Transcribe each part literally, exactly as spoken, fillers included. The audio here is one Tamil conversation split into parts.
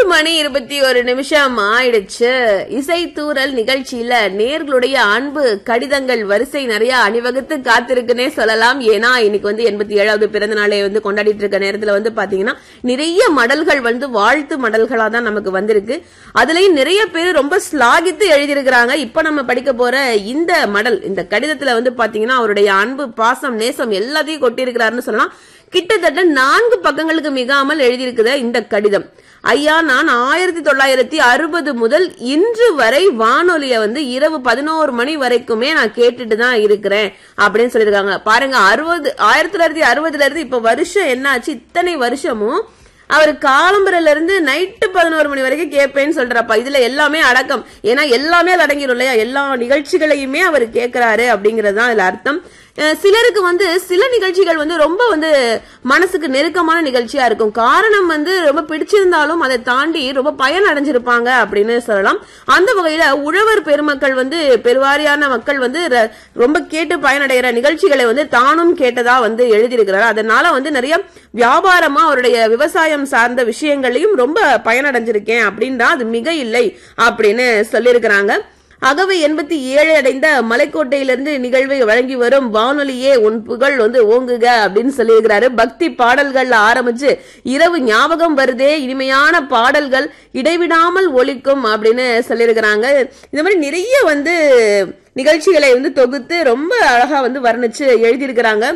மணி இருபத்தி ஒரு நிமிஷம் ஆயிடுச்சு. இசை தூரல் நிகழ்ச்சியில நேர்களுடைய அன்பு கடிதங்கள் வரிசை நிறைய அணிவகுத்து காத்திருக்குன்னே சொல்லலாம். ஏன்னா இன்னைக்கு வந்து எண்பத்தி ஏழாவது பிறந்த நாளை வந்து கொண்டாடிட்டு இருக்க நேரத்துல வந்து பாத்தீங்கன்னா நிறைய மடல்கள் வந்து வாழ்த்து மடல்களா தான் நமக்கு வந்திருக்கு. அதுலயும் நிறைய பேர் ரொம்ப ஸ்லாகித்து எழுதியிருக்கிறாங்க. இப்ப நம்ம படிக்க போற இந்த மடல், இந்த கடிதத்துல வந்து பாத்தீங்கன்னா அவருடைய அன்பு, பாசம், நேசம் எல்லாத்தையும் கொட்டியிருக்கிறாருன்னு சொல்லலாம். கிட்டத்தட்ட நான்கு பக்கங்களுக்கு மிகாமல் எழுதியிருக்கிற இந்த கடிதம். ஐயா, நான் ஆயிரத்தி தொள்ளாயிரத்தி அறுபது முதல் இன்று வரை வானொலிய வந்து இரவு பதினோரு மணி வரைக்குமே நான் கேட்டுட்டு தான் இருக்கிறேன் அப்படின்னு சொல்லியிருக்காங்க. பாருங்க, அறுபது ஆயிரத்தி தொள்ளாயிரத்தி அறுபதுல இருந்து இப்ப வருஷம் என்ன ஆச்சு? இத்தனை வருஷமும் அவர் காலம்பரில இருந்து நைட்டு பதினோரு மணி வரைக்கும் கேட்பேன்னு சொல்றப்பா. இதுல எல்லாமே அடக்கம். ஏன்னா எல்லாமே அது அடங்கிடும் இல்லையா? எல்லா நிகழ்ச்சிகளையுமே அவர் கேட்கிறாரு அப்படிங்கறதுதான் இதுல அர்த்தம். சிலருக்கு வந்து சில நிகழ்ச்சிகள் வந்து ரொம்ப வந்து மனசுக்கு நெருக்கமான நிகழ்ச்சியா இருக்கும். காரணம் வந்து ரொம்ப பிடிச்சிருந்தாலும் அதை தாண்டி ரொம்ப பயன் அடைஞ்சிருப்பாங்க அப்படின்னு சொல்லலாம். அந்த வகையில உழவர் பெருமக்கள் வந்து பெருவாரியான மக்கள் வந்து ரொம்ப கேட்டு பயனடைகிற நிகழ்ச்சிகளை வந்து தானும் கேட்டதா வந்து எழுதியிருக்கிறார். அதனால வந்து நிறைய வியாபாரமா அவருடைய விவசாயம் சார்ந்த விஷயங்களையும் ரொம்ப பயனடைஞ்சிருக்கேன் அப்படின்னா அது மிக இல்லை அப்படின்னு சொல்லியிருக்கிறாங்க. அகவை எண்பத்தி ஏழு அடைந்த மலைக்கோட்டையிலிருந்து நிகழ்வை வழங்கி வரும் வானொலியே உன் புகழ் வந்து ஓங்குக அப்படின்னு சொல்லியிருக்கிறாரு. பக்தி பாடல்கள்ல ஆரம்பிச்சு இரவு ஞாபகம் வருதே இனிமையான பாடல்கள் இடைவிடாமல் ஒலிக்கும் அப்படின்னு சொல்லியிருக்கிறாங்க. இந்த மாதிரி நிறைய வந்து நிகழ்ச்சிகளை வந்து தொகுத்து ரொம்ப அழகா வந்து வர்ணிச்சு எழுதியிருக்கிறாங்க.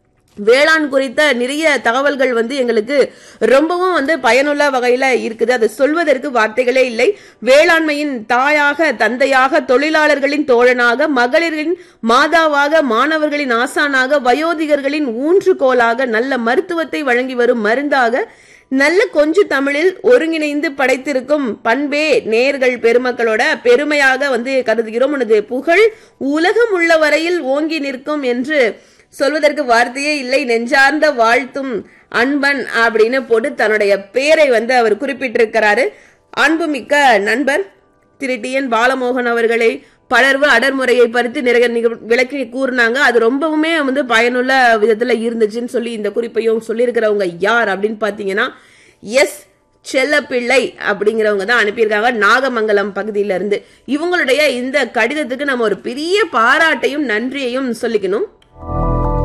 வேளாண் குறித்த நிறைய தகவல்கள் வந்து எங்களுக்கு ரொம்பவும் வந்து பயனுள்ள வகையில இருக்குது. அதை சொல்வதற்கு வார்த்தைகளே இல்லை. வேளாண்மையின் தாயாக, தந்தையாக, தொழிலாளர்களின் தோழனாக, மகளிரின் மாதாவாக, மாணவர்களின் ஆசானாக, வயோதிகர்களின் ஊன்றுகோலாக, நல்ல மருத்துவத்தை வழங்கி வரும் மருந்தாக, நல்ல கொஞ்சு தமிழில் ஒருங்கிணைந்து படைத்திருக்கும் பண்பே நேர்கள் பெருமக்களோட பெருமையாக வந்து கருதுகிறோம். உனது புகழ் உலகம் உள்ள வரையில் ஓங்கி நிற்கும் என்று சொல்வதற்கு வார்த்தையே இல்லை. நெஞ்சார்ந்த வாழ்த்தும் அன்பன் அப்படின்னு போட்டு தன்னுடைய பேரை வந்து அவர் குறிப்பிட்டிருக்கிறாரு. அன்புமிக்க நண்பர் திரு டி என் பாலமோகன் அவர்களை பலர்வு அடர்முறையை பறித்து நிறைய விளக்கி கூறினாங்க. அது ரொம்பவுமே வந்து பயனுள்ள விதத்துல இருந்துச்சுன்னு சொல்லி இந்த குறிப்பையும் சொல்லியிருக்கிறவங்க யார் அப்படின்னு பாத்தீங்கன்னா எஸ் செல்லப்பிள்ளை அப்படிங்கிறவங்க தான் அனுப்பியிருக்காங்க, நாகமங்கலம் பகுதியில இருந்து. இவங்களுடைய இந்த கடிதத்துக்கு நம்ம ஒரு பெரிய பாராட்டையும் நன்றியையும் சொல்லிக்கணும்.